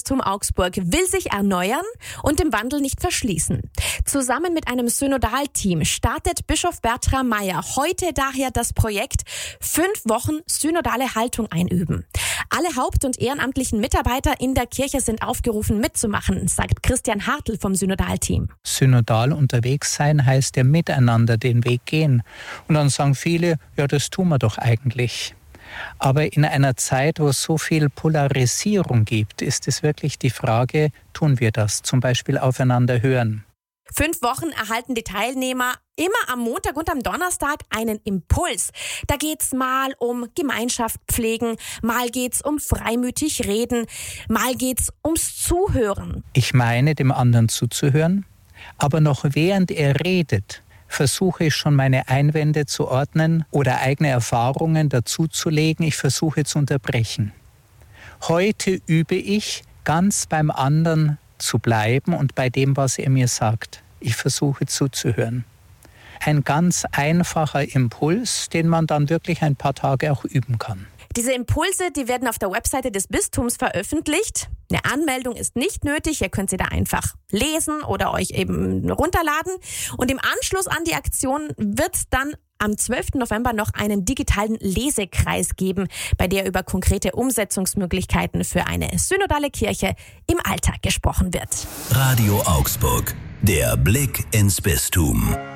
Bistum Augsburg will sich erneuern und dem Wandel nicht verschließen. Zusammen mit einem Synodalteam startet Bischof Bertram Meyer heute daher das Projekt 5 Wochen synodale Haltung einüben. Alle haupt- und ehrenamtlichen Mitarbeiter in der Kirche sind aufgerufen mitzumachen, sagt Christian Hartl vom Synodalteam. Synodal unterwegs sein heißt ja miteinander den Weg gehen. Und dann sagen viele, ja, das tun wir doch eigentlich. Aber in einer Zeit, wo es so viel Polarisierung gibt, ist es wirklich die Frage, tun wir das? Zum Beispiel aufeinander hören. 5 Wochen erhalten die Teilnehmer immer am Montag und am Donnerstag einen Impuls. Da geht's mal um Gemeinschaft pflegen, mal geht's um freimütig reden, mal geht's ums Zuhören. Ich meine, dem anderen zuzuhören, aber noch während er redet, versuche ich schon meine Einwände zu ordnen oder eigene Erfahrungen dazuzulegen. Ich versuche zu unterbrechen. Heute übe ich, ganz beim anderen zu bleiben und bei dem, was er mir sagt. Ich versuche zuzuhören. Ein ganz einfacher Impuls, den man dann wirklich ein paar Tage auch üben kann. Diese Impulse, die werden auf der Webseite des Bistums veröffentlicht. Eine Anmeldung ist nicht nötig. Ihr könnt sie da einfach lesen oder euch eben runterladen. Und im Anschluss an die Aktion wird es dann am 12. November noch einen digitalen Lesekreis geben, bei der über konkrete Umsetzungsmöglichkeiten für eine synodale Kirche im Alltag gesprochen wird. Radio Augsburg. Der Blick ins Bistum.